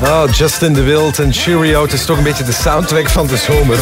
Oh, Justin de Wild en Cheerio. Het is toch een beetje de soundtrack van de zomer.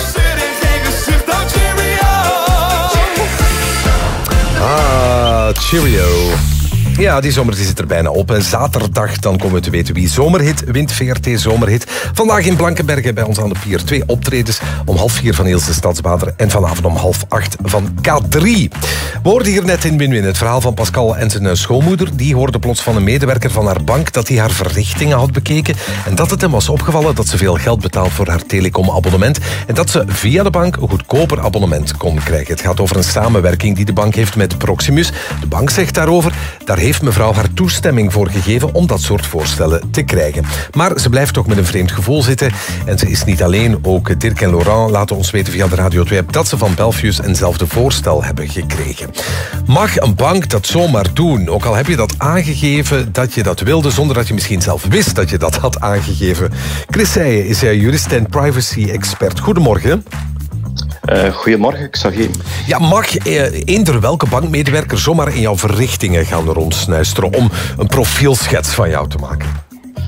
Ah, Cheerio. Ja, die zomer die zit er bijna op. Zaterdag dan komen we te weten wie zomerhit wint. VRT Zomerhit. Vandaag in Blankenbergen bij ons aan de Pier. 2 optredens om 3:30 van Ilse Stadsbader en vanavond om 7:30 van K3. We hoorden hier net in Win-Win het verhaal van Pascal en zijn schoonmoeder. Die hoorde plots van een medewerker van haar bank dat hij haar verrichtingen had bekeken en dat het hem was opgevallen dat ze veel geld betaalt voor haar telecomabonnement en dat ze via de bank een goedkoper abonnement kon krijgen. Het gaat over een samenwerking die de bank heeft met Proximus. De bank zegt daarover, daar heeft mevrouw haar toestemming voor gegeven om dat soort voorstellen te krijgen. Maar ze blijft toch met een vreemd gevoel zitten. En ze is niet alleen. Ook Dirk en Laurent laten ons weten via de Radio 2 dat ze van Belfius eenzelfde voorstel hebben gekregen. Mag een bank dat zomaar doen? Ook al heb je dat aangegeven dat je dat wilde, zonder dat je misschien zelf wist dat je dat had aangegeven. Chris Seijen is jurist en privacy-expert. Goedemorgen. Goedemorgen, Xavier. Ja, mag eender welke bankmedewerker zomaar in jouw verrichtingen gaan rondsnuisteren om een profielschets van jou te maken?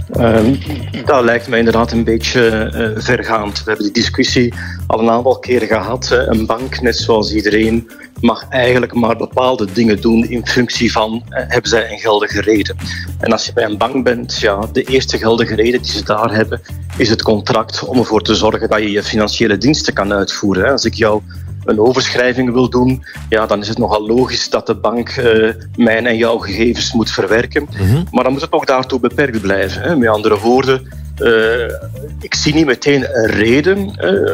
Dat lijkt mij inderdaad een beetje vergaand. We hebben die discussie al een aantal keren gehad. Een bank, net zoals iedereen, mag eigenlijk maar bepaalde dingen doen in functie van hebben zij een geldige reden. En als je bij een bank bent, ja, de eerste geldige reden die ze daar hebben, is het contract om ervoor te zorgen dat je je financiële diensten kan uitvoeren. Als ik jou een overschrijving wil doen, ja, dan is het nogal logisch dat de bank mijn en jouw gegevens moet verwerken. Maar dan moet het ook daartoe beperkt blijven. Hè. Met andere woorden, ik zie niet meteen een reden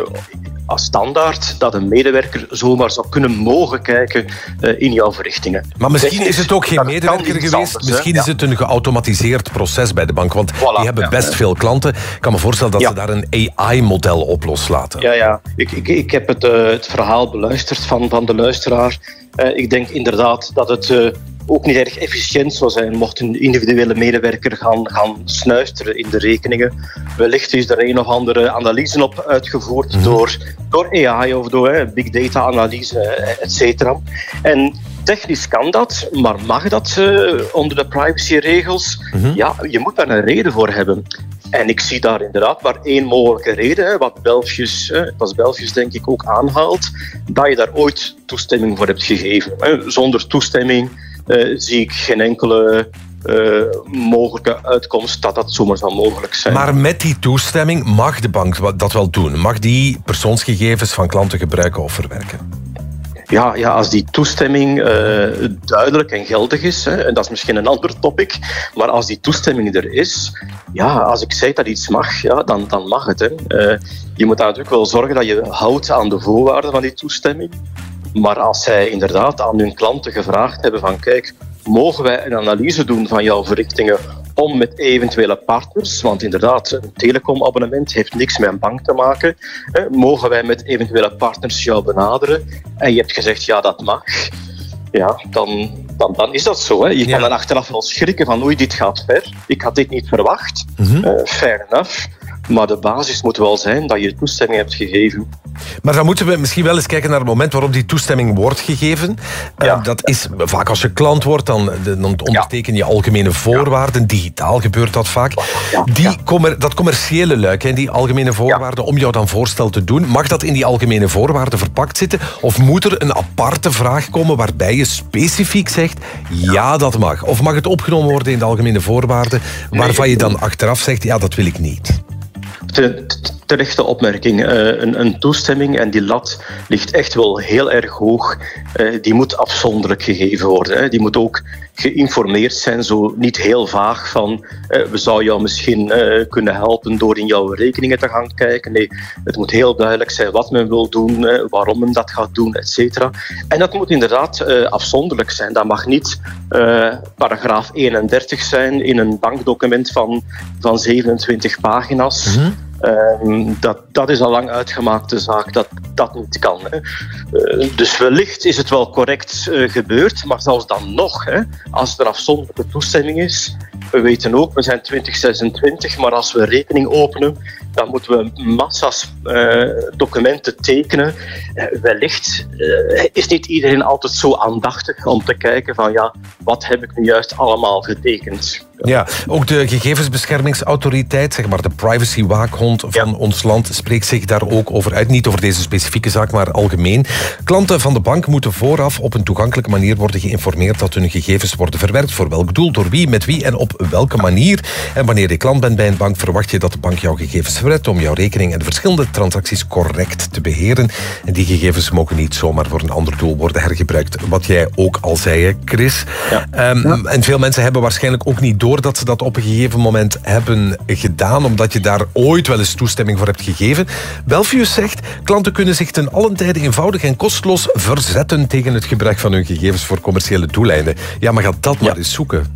als standaard dat een medewerker zomaar zou kunnen mogen kijken in jouw verrichtingen. Maar misschien is het ook geen medewerker geweest. Anders, misschien is het een geautomatiseerd proces bij de bank. Want die hebben best veel klanten. Ik kan me voorstellen dat ze daar een AI-model op loslaten. Ja. Ik heb het verhaal beluisterd van de luisteraar. Ik denk inderdaad dat het ook niet erg efficiënt zou zijn mocht een individuele medewerker gaan snuisteren in de rekeningen. Wellicht is er een of andere analyse op uitgevoerd door AI of door big data analyse, et cetera. En technisch kan dat, maar mag dat onder de privacyregels? Ja, je moet daar een reden voor hebben. En ik zie daar inderdaad maar één mogelijke reden, wat Belfius denk ik ook aanhaalt, dat je daar ooit toestemming voor hebt gegeven. Zonder toestemming zie ik geen enkele mogelijke uitkomst dat zomaar zou mogelijk zijn. Maar met die toestemming mag de bank dat wel doen? Mag die persoonsgegevens van klanten gebruiken of verwerken? Ja, als die toestemming duidelijk en geldig is, en dat is misschien een ander topic, maar als die toestemming er is, ja, als ik zeg dat iets mag, ja, dan mag het. Hè. Je moet natuurlijk wel zorgen dat je houdt aan de voorwaarden van die toestemming. Maar als zij inderdaad aan hun klanten gevraagd hebben van kijk, mogen wij een analyse doen van jouw verrichtingen om met eventuele partners, want inderdaad, een telecomabonnement heeft niks met een bank te maken, mogen wij met eventuele partners jou benaderen en je hebt gezegd ja, dat mag, ja, dan is dat zo. Hè. Je kan dan achteraf wel schrikken van oei, dit gaat ver, ik had dit niet verwacht, fair enough. Maar de basis moet wel zijn dat je toestemming hebt gegeven. Maar dan moeten we misschien wel eens kijken naar het moment waarop die toestemming wordt gegeven. Dat is vaak als je klant wordt, dan onderteken je algemene voorwaarden. Digitaal gebeurt dat vaak. Dat commerciële luik, hè, die algemene voorwaarden, om jou dan voorstel te doen, mag dat in die algemene voorwaarden verpakt zitten? Of moet er een aparte vraag komen waarbij je specifiek zegt, ja, dat mag? Of mag het opgenomen worden in de algemene voorwaarden, waarvan je dan achteraf zegt, ja, dat wil ik niet? Terechte opmerking. Een toestemming, en die lat ligt echt wel heel erg hoog, die moet afzonderlijk gegeven worden. Hè. Die moet ook geïnformeerd zijn, zo niet heel vaag van we zouden jou misschien kunnen helpen door in jouw rekeningen te gaan kijken. Nee, het moet heel duidelijk zijn wat men wil doen, waarom men dat gaat doen, et cetera. En dat moet inderdaad afzonderlijk zijn. Dat mag niet paragraaf 31 zijn in een bankdocument van 27 pagina's. Dat is al lang uitgemaakte zaak dat niet kan. Hè. Dus wellicht is het wel correct gebeurd, maar zelfs dan nog, hè, als er afzonderlijke toestemming is, we weten ook, we zijn 2026, maar als we rekening openen, dan moeten we massa's documenten tekenen. Wellicht is niet iedereen altijd zo aandachtig om te kijken van ja, wat heb ik nu juist allemaal getekend? Ja, ook de gegevensbeschermingsautoriteit, zeg maar de privacywaakhond van ons land, spreekt zich daar ook over uit. Niet over deze specifieke zaak, maar algemeen. Klanten van de bank moeten vooraf op een toegankelijke manier worden geïnformeerd dat hun gegevens worden verwerkt. Voor welk doel, door wie, met wie en op welke manier. En wanneer je klant bent bij een bank, verwacht je dat de bank jouw gegevens verwerkt om jouw rekening en de verschillende transacties correct te beheren. En die gegevens mogen niet zomaar voor een ander doel worden hergebruikt. Wat jij ook al zei, hè, Chris. Ja. En veel mensen hebben waarschijnlijk ook niet door dat ze dat op een gegeven moment hebben gedaan, omdat je daar ooit wel eens toestemming voor hebt gegeven. Belfius zegt, klanten kunnen zich ten allen tijde eenvoudig en kosteloos verzetten tegen het gebruik van hun gegevens voor commerciële doeleinden. Ja, maar ga dat maar eens zoeken.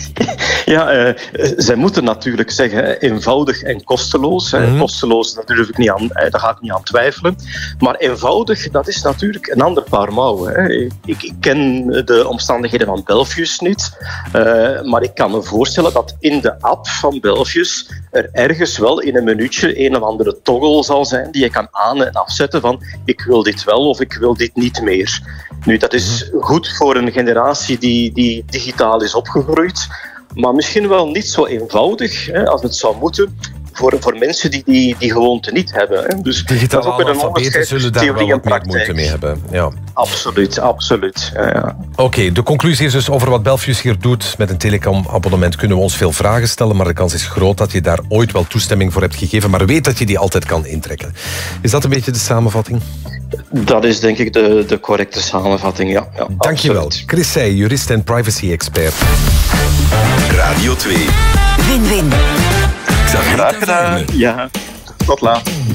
Ja, zij moeten natuurlijk zeggen eenvoudig en kosteloos. Kosteloos, daar ga ik niet aan twijfelen. Maar eenvoudig, dat is natuurlijk een ander paar mouwen. Ik ken de omstandigheden van Belfius niet, maar ik kan me voorstellen dat in de app van Belfius er ergens wel in een minuutje een of andere toggle zal zijn die je kan aan- en afzetten van ik wil dit wel of ik wil dit niet meer. Nu, dat is goed voor een generatie die digitaal is opgegroeid, maar misschien wel niet zo eenvoudig als het zou moeten voor mensen die die gewoonte niet hebben. Dus digitale analfabeten zullen daar wel wat meer moeite mee hebben. Ja. Absoluut, absoluut. Ja. Oké, de conclusie is dus over wat Belfius hier doet. Met een telecomabonnement kunnen we ons veel vragen stellen, maar de kans is groot dat je daar ooit wel toestemming voor hebt gegeven, maar weet dat je die altijd kan intrekken. Is dat een beetje de samenvatting? Dat is denk ik de correcte samenvatting, ja. Dankjewel. Absoluut. Chris Seij, jurist en privacy-expert. Radio 2. Win-win. Graag gedaan. Ja, tot later.